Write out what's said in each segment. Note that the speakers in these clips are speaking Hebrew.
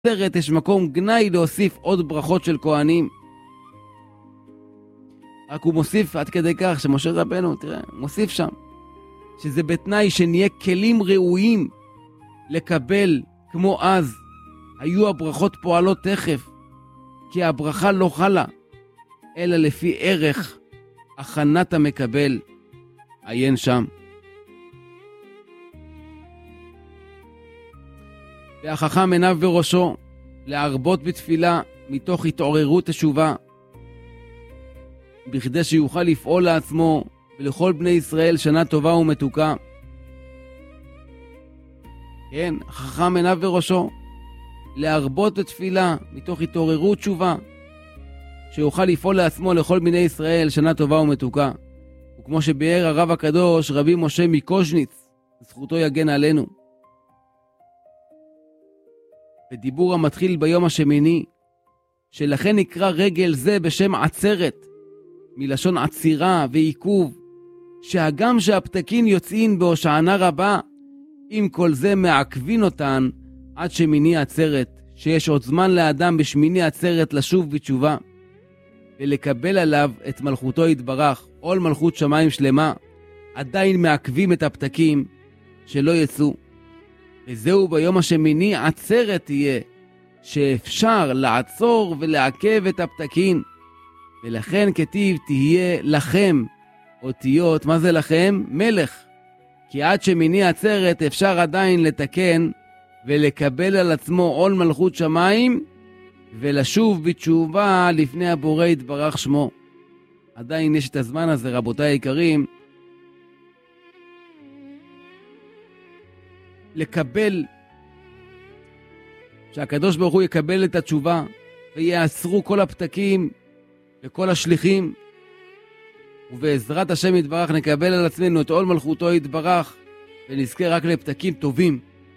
בעצרת יש מקום גנאי להוסיף עוד ברכות של כהנים. רק הוא מוסיף עד כדי כך שמשה רבנו, תראה, מוסיף שם, שזה בתנאי שנהיה כלים ראויים לקבל כמו אז. היו הברכות פועלות תכף, כי הברכה לא חלה, אלא לפי ערך הכנת המקבל. עיין שם. והחכם עיניו בראשו להרבות בתפילה מתוך התעוררות תשובה, בכדי שיוכל לפעול לעצמו ולכל בני ישראל שנה טובה ומתוקה. כן, החכם עיניו בראשו להרבות בתפילה מתוך התעוררות תשובה, שיוכל לפעול לעצמו לכל בני ישראל שנה טובה ומתוקה. וכמו שביאר הרב הקדוש רבי משה מקוז'ניץ, זכותו יגן עלינו, בדיבור המתחיל ביום השמיני, שלכן נקרא רגל זה בשם עצרת, מלשון עצירה ועיכוב, שהגם שהפתקין יוצאין בהושענה רבה, עם כל זה מעכבין אותן עד שמיני עצרת, שיש עוד זמן לאדם בשמיני עצרת לשוב בתשובה, ולקבל עליו את מלכותו יתברך, עול מלכות שמיים שלמה, עדיין מעכבים את הפתקים שלא יצאו. וזהו ביום השמיני עצרת תהיה, שאפשר לעצור ולעכב את הפתקין. ולכן כתיב תהיה לכם אותיות, מה זה לכם? מלך. כי עד שמיני עצרת אפשר עדיין לתקן ולקבל על עצמו עול מלכות שמיים, ולשוב בתשובה לפני הבורא יתברך שמו. עדיין יש את הזמן הזה, רבותיי היקרים, לקבל, שהקדוש ברוך הוא יקבל את התשובה, ויעשרו כל הפתקים וכל השליחים, ובעזרת השם יתברך נקבל על עצמנו את עול מלכותו יתברך, ונזכה רק לפתקים טובים.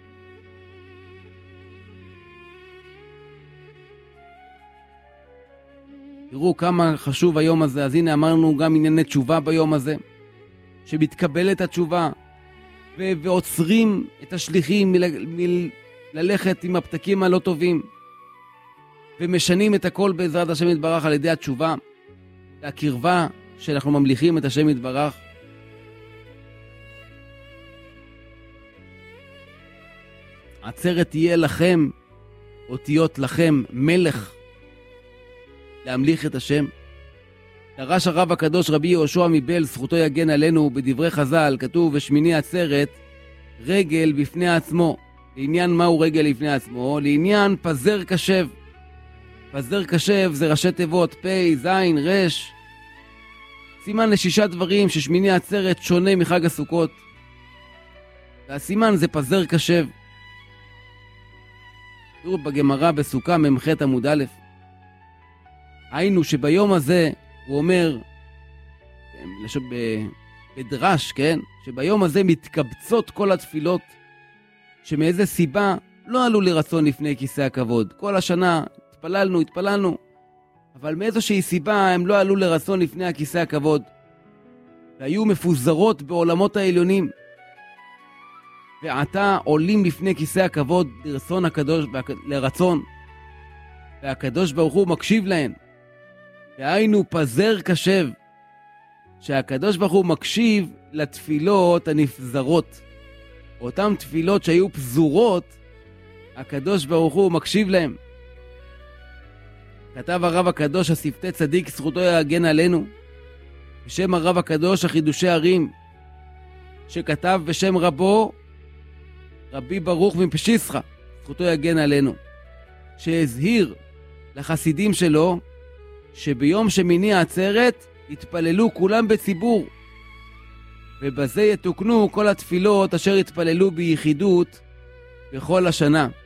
תראו כמה חשוב היום הזה. אז הנה אמרנו גם ענייני תשובה ביום הזה, שמתקבלת התשובה, ועוצרים את השליחים מללכת עם הפתקים הלא טובים, ומשנים את הכל בעזרת השם יתברך על ידי התשובה והקרבה שאנחנו ממליכים את השם יתברך. עצרת תהיה לכם אותיות לכם מלך, להמליך את השם. דרש הרב הקדוש רבי יהושע מבעל, זכותו יגן עלינו, בדברי חז"ל כתוב בשמיני עצרת רגל בפני עצמו. לעניין מהו רגל לפני עצמו? לעניין פזר קשב. פזר קשב זה ראשי תיבות פ' ז' ר', סימן ל6 דברים ששמיני עצרת שונה מחג הסוכות, והסימן זה פזר קשב. תראו בגמרא בסוכה ממ"ח עמוד א', היינו שביום הזה, הוא אומר בדרש, כן, שביום הזה מתקבצות כל התפילות שמאיזה סיבה לא עלו לרצון לפני כיסא הכבוד. כל השנה התפללנו, אבל מאיזושהי סיבה הם לא עלו לרצון לפני הכיסא הכבוד, והיו מפוזרות בעולמות העליונים, ועתה עולים לפני כיסא הכבוד לרצון, והקדוש ברוך הוא מקשיב להן. והיינו פזר קשב, שהקדוש ברוך הוא מקשיב לתפילות הנפזרות. אותן תפילות שהיו פזורות, הקדוש ברוך הוא מקשיב להם. כתב הרב הקדוש השפתי צדיק, זכותו יגן עלינו, בשם הרב הקדוש החידושי ערים, שכתב בשם רבו רבי ברוך מפשיסחה, זכותו יגן עלינו, שהזהיר לחסידים שלו שביום שמיני העצרת יתפללו כולם בציבור, ובזה יתוקנו כל התפילות אשר יתפללו ביחידות בכל השנה.